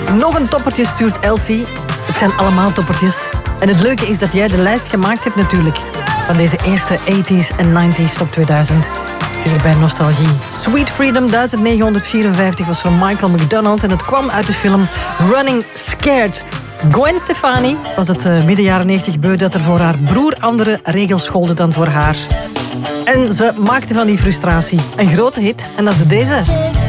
Nog een toppertje stuurt Elsie. Het zijn allemaal toppertjes. En het leuke is dat jij de lijst gemaakt hebt natuurlijk. Van deze eerste 80s en 90s top 2000. Hier bij Nostalgie. Sweet Freedom 1954 was van Michael McDonald. En het kwam uit de film Running Scared. Gwen Stefani was het midden jaren 90 beu dat er voor haar broer andere regels golden dan voor haar. En ze maakte van die frustratie een grote hit. En dat is deze.